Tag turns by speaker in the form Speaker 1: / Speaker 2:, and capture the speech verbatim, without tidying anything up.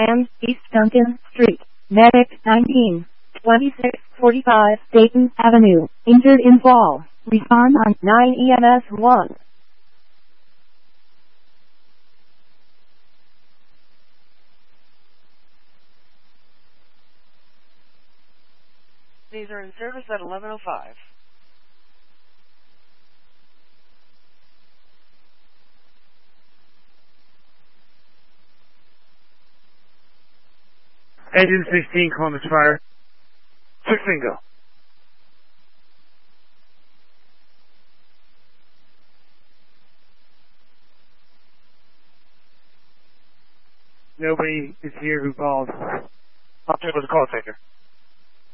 Speaker 1: Tram, East Duncan Street, Medic nineteen, twenty-six forty-five, Dayton Avenue, injured in fall. Respond on nine E M S one.
Speaker 2: These are in service at eleven oh five.
Speaker 3: Engine sixteen, Columbus Fire. Six go. Nobody is here who called. I'll check with the call taker.